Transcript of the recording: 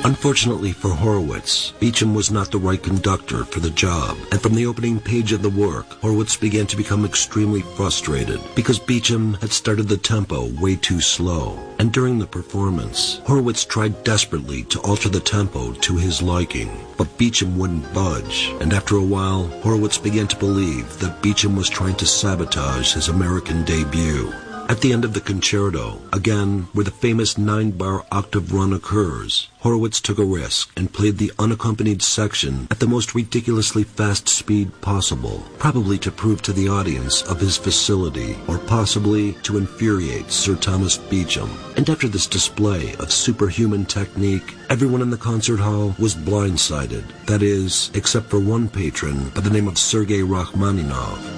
Unfortunately for Horowitz, Beecham was not the right conductor for the job, and from the opening page of the work, Horowitz began to become extremely frustrated because Beecham had started the tempo way too slow. And during the performance, Horowitz tried desperately to alter the tempo to his liking, but Beecham wouldn't budge, and after a while, Horowitz began to believe that Beecham was trying to sabotage his American debut. At the end of the concerto, again, where the famous 9-bar octave run occurs, Horowitz took a risk and played the unaccompanied section at the most ridiculously fast speed possible, probably to prove to the audience of his facility, or possibly to infuriate Sir Thomas Beecham. And after this display of superhuman technique, everyone in the concert hall was blindsided. That is, except for one patron by the name of Sergei Rachmaninoff,